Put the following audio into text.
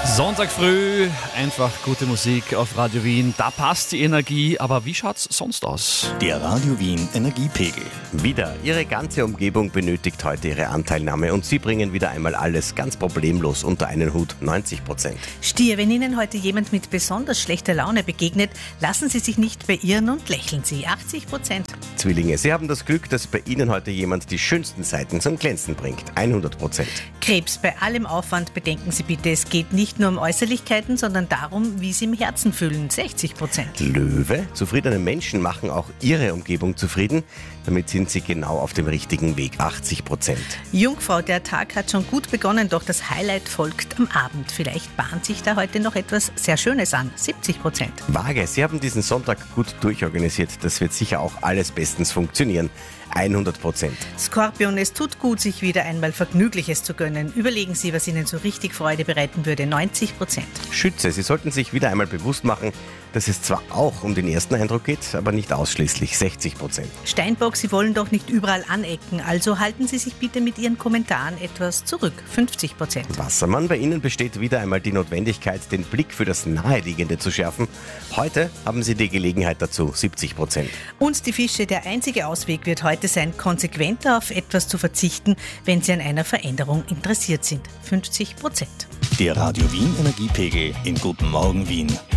Sonntag früh, einfach gute Musik auf Radio Wien. Da passt die Energie, aber wie schaut's sonst aus? Der Radio Wien Energiepegel. Wieder. Ihre ganze Umgebung benötigt heute Ihre Anteilnahme und Sie bringen wieder einmal alles ganz problemlos unter einen Hut, 90%. Stier, wenn Ihnen heute jemand mit besonders schlechter Laune begegnet, lassen Sie sich nicht beirren und lächeln Sie, 80%. Zwillinge, Sie haben das Glück, dass bei Ihnen heute jemand die schönsten Seiten zum Glänzen bringt, 100%. Krebs, bei allem Aufwand bedenken Sie bitte, es geht nicht nur um Äußerlichkeiten, sondern darum, wie Sie im Herzen fühlen, 60%. Löwe, zufriedene Menschen machen auch Ihre Umgebung zufrieden. Damit sind Sie genau auf dem richtigen Weg, 80%. Jungfrau, der Tag hat schon gut begonnen, doch das Highlight folgt am Abend. Vielleicht bahnt sich da heute noch etwas sehr Schönes an, 70%. Waage, Sie haben diesen Sonntag gut durchorganisiert. Das wird sicher auch alles bestens funktionieren, 100%. Skorpion, es tut gut, sich wieder einmal Vergnügliches zu gönnen. Überlegen Sie, was Ihnen so richtig Freude bereiten würde, 90%. Schütze, Sie sollten sich wieder einmal bewusst machen, dass es zwar auch um den ersten Eindruck geht, aber nicht ausschließlich, 60%. Steinbock, Sie wollen doch nicht überall anecken, also halten Sie sich bitte mit Ihren Kommentaren etwas zurück, 50%. Wassermann, bei Ihnen besteht wieder einmal die Notwendigkeit, den Blick für das Naheliegende zu schärfen. Heute haben Sie die Gelegenheit dazu, 70%. Und die Fische, der einzige Ausweg wird heute sein, konsequenter auf etwas zu verzichten, wenn Sie an einer Veränderung interessiert sind, 50%. Der Radio Wien Energiepegel in Guten Morgen Wien.